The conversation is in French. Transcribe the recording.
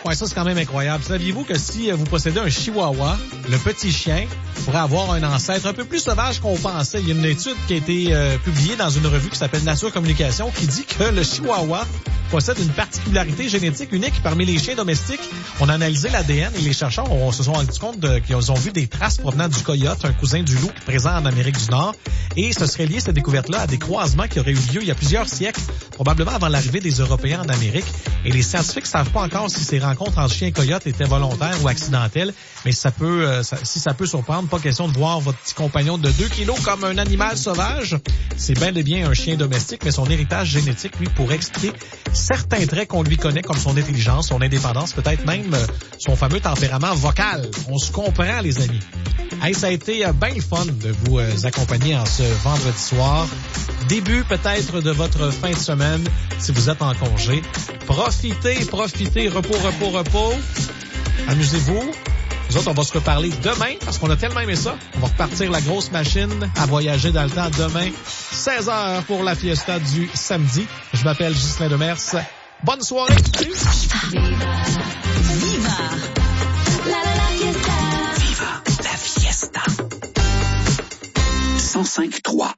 Ouais, ça, c'est quand même incroyable. Saviez-vous que si vous possédez un chihuahua, le petit chien pourrait avoir un ancêtre un peu plus sauvage qu'on pensait? Il y a une étude qui a été publiée dans une revue qui s'appelle Nature Communication qui dit que le chihuahua possède une particularité génétique unique parmi les chiens domestiques. On a analysé l'ADN et les chercheurs se sont rendus compte qu'ils ont vu des traces provenant du coyote, un cousin du loup présent en Amérique du Nord. Et ce serait lié, cette découverte-là, à des croisements qui auraient eu lieu il y a plusieurs siècles, probablement avant l'arrivée des Européens en Amérique. Et les scientifiques ne savent pas encore si ces rencontres entre chiens et coyotes étaient volontaires ou accidentelles. Mais si ça peut surprendre, pas question de voir votre petit compagnon de 2 kilos comme un animal sauvage. C'est bel et bien un chien domestique, mais son héritage génétique, lui, pourrait expliquer certains traits qu'on lui connaît, comme son intelligence, son indépendance, peut-être même son fameux tempérament vocal. On se comprend, les amis. Hey, ça a été bien fun de vous accompagner en ce vendredi soir. Début peut-être de votre fin de semaine, si vous êtes en congé. Profitez, repos. Amusez-vous. Nous autres, on va se reparler demain, parce qu'on a tellement aimé ça. On va repartir la grosse machine à voyager dans le temps demain, 16h pour la fiesta du samedi. Je m'appelle Ghislain Demers. Bonne soirée. Salut. Viva la fiesta. Viva la fiesta. 105.3